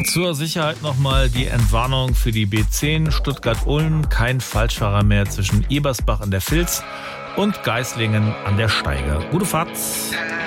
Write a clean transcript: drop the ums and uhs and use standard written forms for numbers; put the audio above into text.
Zur Sicherheit nochmal die Entwarnung für die B10 Stuttgart-Ulm. Kein Falschfahrer mehr zwischen Ebersbach an der Vils und Geislingen an der Steiger. Gute Fahrt.